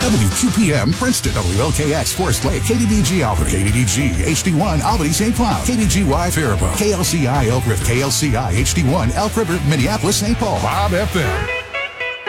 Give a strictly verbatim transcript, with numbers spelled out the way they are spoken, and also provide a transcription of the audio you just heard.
W Q P M Princeton, W L K X Forest Lake, K D D G Albany, K D D G H D one Albany Saint Cloud, K D G Y Faribault, K L C I Elk River, K L C I H D one Elk River, Minneapolis Saint Paul, Bob F M.